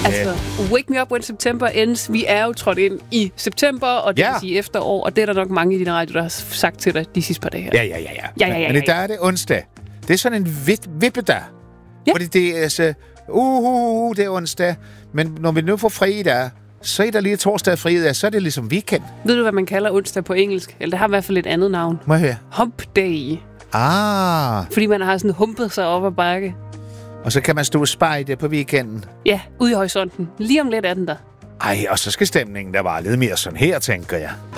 Altså, wake me up when September ends. Vi er jo trådt ind i september, og det vil sige efterår, og det er der nok mange i din radio, der har sagt til dig de sidste par dage her. Ja. Men i dag er det onsdag. Det er sådan en vippedag. Ja. Fordi det er altså, det er onsdag. Men når vi nu får fredag, så er der lige torsdag og fredag, så er det ligesom weekend. Ved du, hvad man kalder onsdag på engelsk? Eller det har i hvert fald et andet navn. Må jeg høre? Hump day. Fordi man har sådan humpet sig op ad bakke. Og så kan man stå og spejde på weekenden. Ja, ude i horisonten. Lige om lidt er den der. Ej, og så skal stemningen der være lidt mere sådan her, tænker jeg.